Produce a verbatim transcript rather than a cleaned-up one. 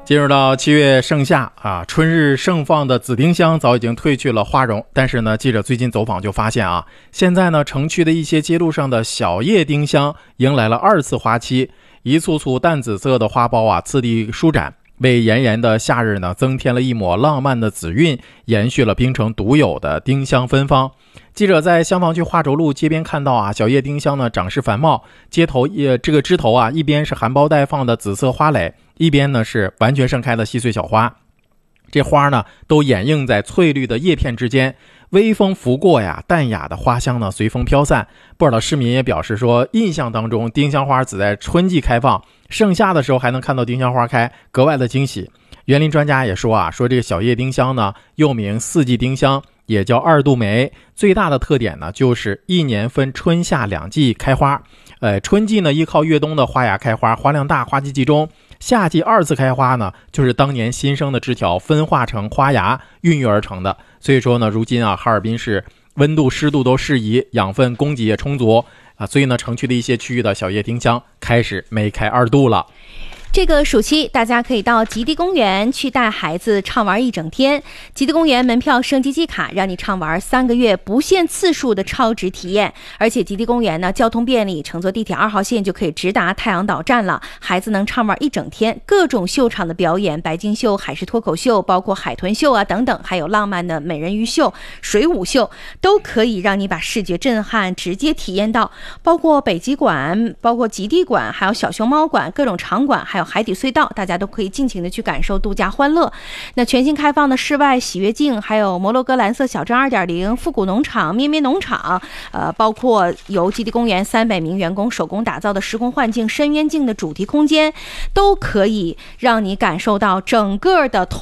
进入到七月盛夏啊，春日盛放的紫丁香早已经褪去了花容，但是呢，记者最近走访就发现啊，现在呢，城区的一些街路上的小叶丁香迎来了二次花期，一簇簇淡紫色的花苞啊，次第舒展，为炎炎的夏日呢增添了一抹浪漫的紫韵，延续了槟城独有的丁香芬芳。记者在香坊区华轴路街边看到啊，小叶丁香呢长势繁茂，街头也这个枝头啊，一边是含苞待放的紫色花蕾，一边呢是完全盛开的细碎小花。这花呢都掩映在翠绿的叶片之间，微风拂过呀，淡雅的花香呢随风飘散。不少的市民也表示说，印象当中丁香花只在春季开放，盛夏的时候还能看到丁香花开，格外的惊喜。园林专家也说啊，说这个小叶丁香呢又名四季丁香，也叫二度梅，最大的特点呢就是一年分春夏两季开花。呃，春季呢依靠越冬的花芽开花，花量大，花期集中。夏季二次开花呢，就是当年新生的枝条分化成花芽孕育而成的。所以说呢，如今啊，哈尔滨市温度湿度都适宜，养分供给也充足啊，所以呢，城区的一些区域的小叶丁香开始梅开二度了。 这个暑期，大家可以到极地公园去带孩子畅玩一整天。极地公园门票升级季卡，让你畅玩三个月不限次数的超值体验。而且极地公园呢，交通便利，乘坐地铁二号线就可以直达太阳岛站了。孩子能畅玩一整天，各种秀场的表演，白鲸秀、海狮脱口秀，包括海豚秀啊等等，还有浪漫的美人鱼秀、水舞秀，都可以让你把视觉震撼直接体验到。包括北极馆、包括极地馆，还有小熊猫馆，各种场馆，还有海底隧道，大家都可以尽情的去感受度假欢乐。那全新开放的室外喜悦径，还有摩洛哥蓝色小镇 二点零、 复古农场、咩咩农场，呃，包括由极地公园三百名员工手工打造的时空幻境、深渊镜的主题空间，都可以让你感受到整个的